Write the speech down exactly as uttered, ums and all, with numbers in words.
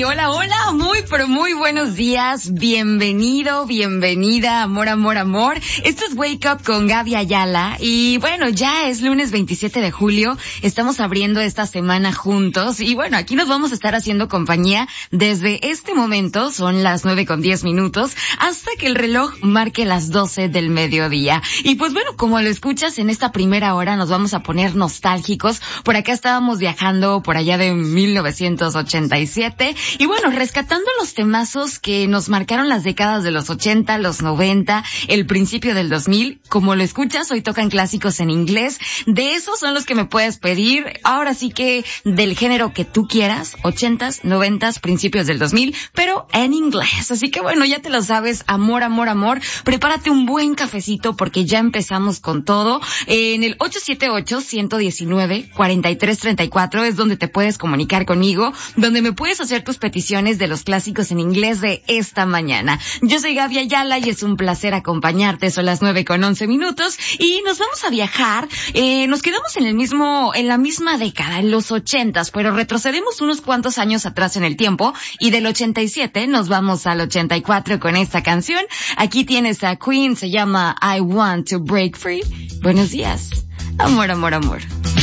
hola, hola, muy, pero muy buenos días. Bienvenido, bienvenida, amor, amor, amor. Esto es Wake Up con Gaby Ayala. Y bueno, ya es lunes veintisiete de julio. Estamos abriendo esta semana juntos. Y bueno, aquí nos vamos a estar haciendo compañía desde este momento. Son las nueve con diez minutos hasta que el reloj marque las doce del mediodía. Y pues bueno, como lo escuchas, en esta primera hora nos vamos a poner nostálgicos. Por acá estábamos viajando por allá de mil novecientos ochenta y siete. Y bueno, rescatando los temazos que nos marcaron las décadas de los ochenta, los noventa, el principio del dos mil. Como lo escuchas, hoy tocan clásicos en inglés. De esos son los que me puedes pedir. Ahora sí que del género que tú quieras. ochentas, noventas, principios del dos mil, pero en inglés. Así que bueno, ya te lo sabes. Amor, amor, amor. Prepárate un buen cafecito porque ya empezamos con todo. En el ocho siete ocho, uno uno nueve, cuatro tres tres cuatro es donde te puedes comunicar conmigo, donde me puedes hacer tus peticiones de los clásicos en inglés de esta mañana. Yo soy Gaby Ayala y es un placer acompañarte. Son las nueve con once minutos y nos vamos a viajar. Eh, nos quedamos en el mismo, en la misma década, en los ochentas, pero retrocedemos unos cuantos años atrás en el tiempo y del ochenta y siete nos vamos al ochenta y cuatro con esta canción. Aquí tienes a Queen, se llama I Want to Break Free. Buenos días. Amor, amor, amor.